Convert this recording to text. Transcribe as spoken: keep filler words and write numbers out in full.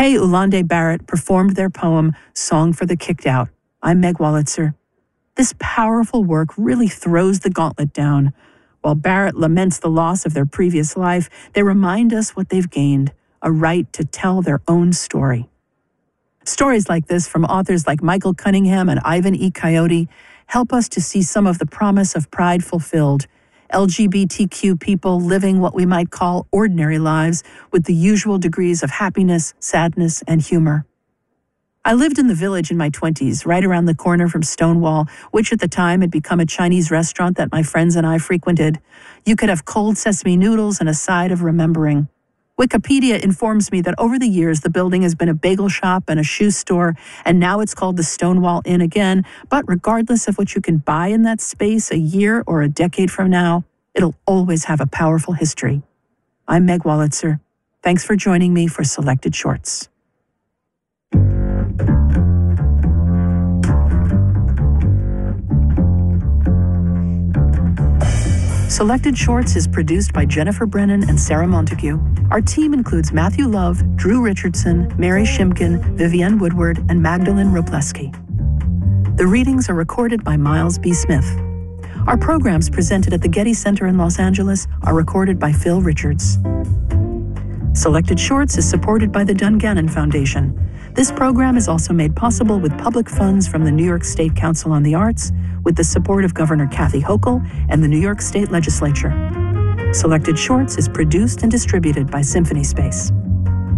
Kay Ulande Barrett performed their poem, Song for the Kicked Out. I'm Meg Wolitzer. This powerful work really throws the gauntlet down. While Barrett laments the loss of their previous life, they remind us what they've gained, a right to tell their own story. Stories like this from authors like Michael Cunningham and Ivan E. Coyote help us to see some of the promise of pride fulfilled, L G B T Q people living what we might call ordinary lives with the usual degrees of happiness, sadness, and humor. I lived in the Village in my twenties, right around the corner from Stonewall, which at the time had become a Chinese restaurant that my friends and I frequented. You could have cold sesame noodles and a side of remembering. Wikipedia informs me that over the years, the building has been a bagel shop and a shoe store, and now it's called the Stonewall Inn again. But regardless of what you can buy in that space a year or a decade from now, it'll always have a powerful history. I'm Meg Wolitzer. Thanks for joining me for Selected Shorts. Selected Shorts is produced by Jennifer Brennan and Sarah Montague. Our team includes Matthew Love, Drew Richardson, Mary Shimkin, Vivienne Woodward, and Magdalene Robleski. The readings are recorded by Miles B. Smith. Our programs presented at the Getty Center in Los Angeles are recorded by Phil Richards. Selected Shorts is supported by the Dungannon Foundation. This program is also made possible with public funds from the New York State Council on the Arts, with the support of Governor Kathy Hochul and the New York State Legislature. Selected Shorts is produced and distributed by Symphony Space.